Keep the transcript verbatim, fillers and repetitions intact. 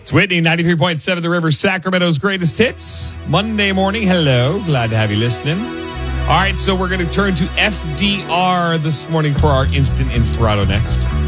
It's Whitney, ninety-three point seven The River, Sacramento's greatest hits. Monday morning. Hello. Glad to have you listening. All right, so we're going to turn to F D R this morning for our Instant Inspirato next.